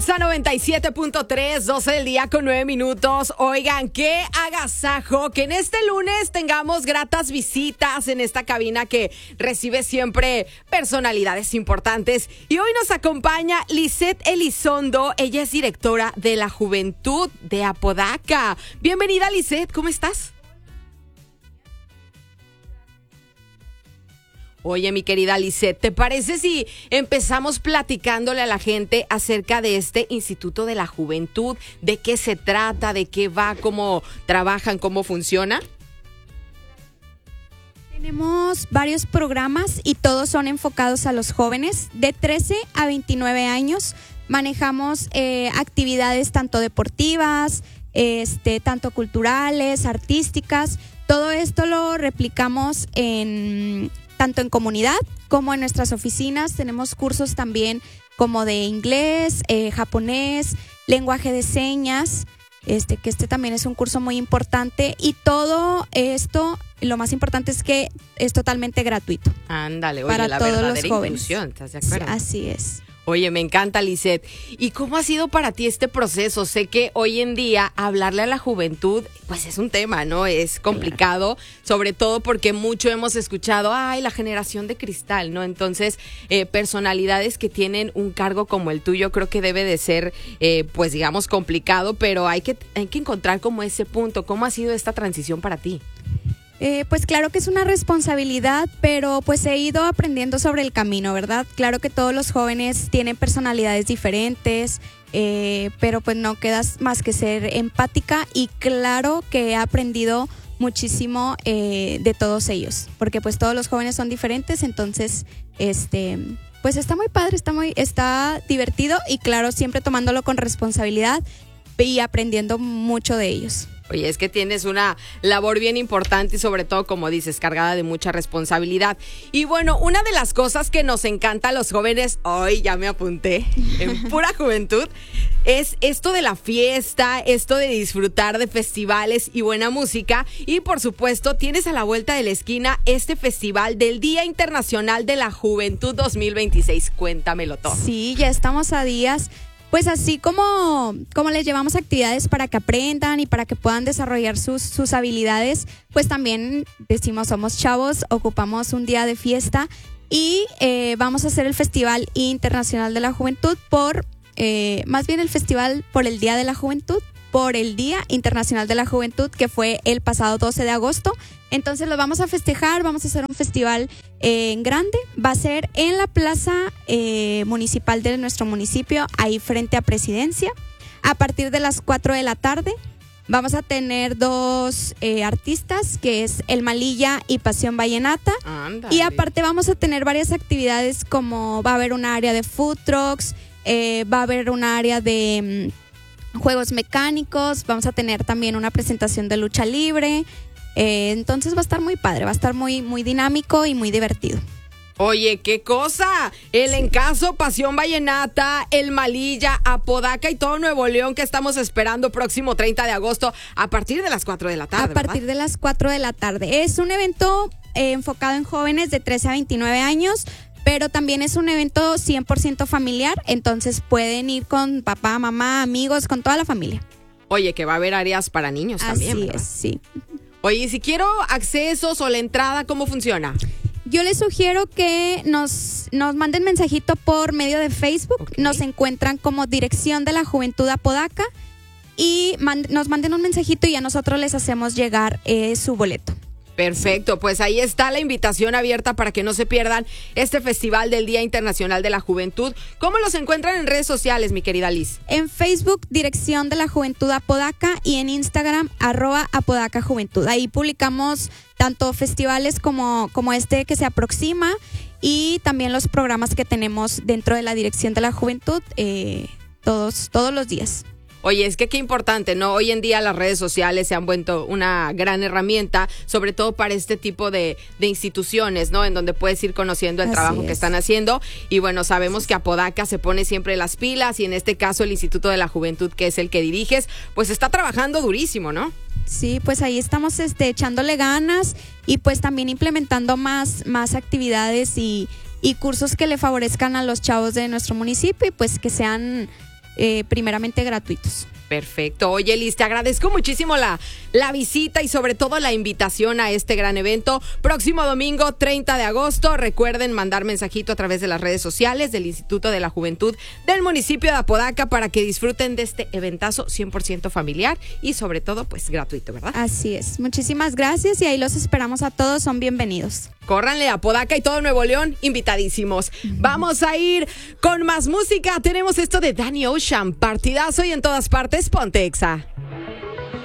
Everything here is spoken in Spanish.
A 97.3, 12 del día con 9 minutos. Oigan, qué agasajo que en este lunes tengamos gratas visitas en esta cabina que recibe siempre personalidades importantes. Y hoy nos acompaña Lisette Elizondo. Ella es directora de la Juventud de Apodaca. Bienvenida, Lisette, ¿cómo estás? Oye, mi querida Lisette, ¿te parece si empezamos platicándole a la gente acerca de este Instituto de la Juventud? ¿De qué se trata? ¿De qué va? ¿Cómo trabajan? ¿Cómo funciona? Tenemos varios programas y todos son enfocados a los jóvenes de 13 a 29 años. Manejamos actividades tanto deportivas, tanto culturales, artísticas. Todo esto lo replicamos tanto en comunidad como en nuestras oficinas. Tenemos cursos también como de inglés, japonés, lenguaje de señas, que también es un curso muy importante. Y todo esto, lo más importante es que es totalmente gratuito. Ándale, oye, para la todos verdadera los jóvenes. inclusión, ¿estás de acuerdo? Sí, así es. Oye, me encanta, Lisette. ¿Y cómo ha sido para ti este proceso? Sé que hoy en día hablarle a la juventud, pues es un tema, ¿no? Es complicado, sobre todo porque mucho hemos escuchado, la generación de cristal, ¿no? Entonces, personalidades que tienen un cargo como el tuyo, creo que debe de ser, pues digamos, complicado, pero hay que encontrar como ese punto. ¿Cómo ha sido esta transición para ti? Pues claro que es una responsabilidad, pero pues he ido aprendiendo sobre el camino, ¿verdad? Claro que todos los jóvenes tienen personalidades diferentes, pero pues no quedas más que ser empática, y claro que he aprendido muchísimo de todos ellos, porque pues todos los jóvenes son diferentes. Entonces pues está muy padre, está divertido, y claro, siempre tomándolo con responsabilidad y aprendiendo mucho de ellos. Oye, es que tienes una labor bien importante y sobre todo, como dices, cargada de mucha responsabilidad. Y bueno, una de las cosas que nos encanta a los jóvenes, hoy ya me apunté, en pura juventud, es esto de la fiesta, esto de disfrutar de festivales y buena música. Y por supuesto, tienes a la vuelta de la esquina este festival del Día Internacional de la Juventud 2026. Cuéntamelo todo. Sí, ya estamos a días. Pues así como les llevamos actividades para que aprendan y para que puedan desarrollar sus habilidades, pues también decimos, somos chavos, ocupamos un día de fiesta, y vamos a hacer el Festival Internacional de la Juventud más bien el festival por el Día de la Juventud, por el Día Internacional de la Juventud, que fue el pasado 12 de agosto. Entonces lo vamos a festejar, vamos a hacer un festival grande. Va a ser en la plaza municipal de nuestro municipio, ahí frente a Presidencia, a partir de las 4 de la tarde. Vamos a tener dos artistas, que es El Malilla y Pasión Vallenata. Ándale. Y aparte vamos a tener varias actividades, como va a haber un área de food trucks, va a haber un área de juegos mecánicos, vamos a tener también una presentación de lucha libre. Entonces va a estar muy padre, va a estar muy, muy dinámico y muy divertido. Oye, qué cosa, el Encaso, Pasión Vallenata, El Malilla, Apodaca y todo Nuevo León, que estamos esperando próximo 30 de agosto a partir de las 4 de la tarde. A partir de las 4 de la tarde. Es un evento enfocado en jóvenes de 13 a 29 años, pero también es un evento 100% familiar, entonces pueden ir con papá, mamá, amigos, con toda la familia. Oye, que va a haber áreas para niños también, ¿verdad? Así es, sí. Oye, y si quiero accesos o la entrada, ¿cómo funciona? Yo les sugiero que nos manden mensajito por medio de Facebook. Okay. Nos encuentran como Dirección de la Juventud Apodaca, y nos manden un mensajito y a nosotros les hacemos llegar su boleto. Perfecto, pues ahí está la invitación abierta para que no se pierdan este festival del Día Internacional de la Juventud. ¿Cómo los encuentran en redes sociales, mi querida Liz? En Facebook, Dirección de la Juventud Apodaca, y en Instagram, @Apodaca Juventud. Ahí publicamos tanto festivales como este que se aproxima, y también los programas que tenemos dentro de la Dirección de la Juventud todos los días. Oye, es que qué importante, ¿no? Hoy en día las redes sociales se han vuelto una gran herramienta, sobre todo para este tipo de instituciones, ¿no? En donde puedes ir conociendo el trabajo que están haciendo. Y bueno, sabemos que Apodaca se pone siempre las pilas, y en este caso el Instituto de la Juventud, que es el que diriges, pues está trabajando durísimo, ¿no? Sí, pues ahí estamos echándole ganas, y pues también implementando más actividades y cursos que le favorezcan a los chavos de nuestro municipio, y pues que sean primeramente gratuitos. Perfecto. Oye, Liz, te agradezco muchísimo la visita y sobre todo la invitación a este gran evento. Próximo domingo, 30 de agosto. Recuerden mandar mensajito a través de las redes sociales del Instituto de la Juventud del municipio de Apodaca para que disfruten de este eventazo 100% familiar y sobre todo, pues, gratuito, ¿verdad? Así es. Muchísimas gracias y ahí los esperamos a todos. Son bienvenidos. Córranle a Apodaca y todo Nuevo León, invitadísimos. Vamos a ir con más música. Tenemos esto de Danny Ocean, partidazo y en todas partes, ponte Exa.